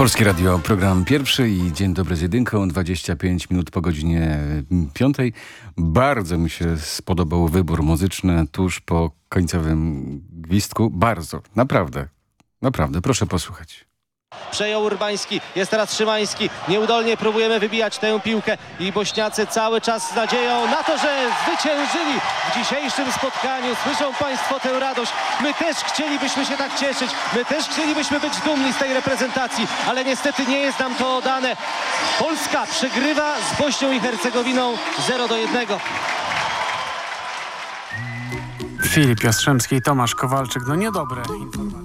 Polskie Radio, program pierwszy i Dzień Dobry z Jedynką, 25 minut po godzinie 5. Bardzo mi się spodobał wybór muzyczny tuż po końcowym gwizdku. Bardzo, naprawdę, proszę posłuchać. Przejął Urbański, jest teraz Szymański. Nieudolnie próbujemy wybijać tę piłkę i Bośniacy cały czas z nadzieją na to, że zwyciężyli w dzisiejszym spotkaniu. Słyszą Państwo tę radość. My też chcielibyśmy się tak cieszyć. My też chcielibyśmy być dumni z tej reprezentacji, ale niestety nie jest nam to dane. Polska przegrywa z Bośnią i Hercegowiną 0-1. Filip Jastrzębski i Tomasz Kowalczyk. No niedobre informacje.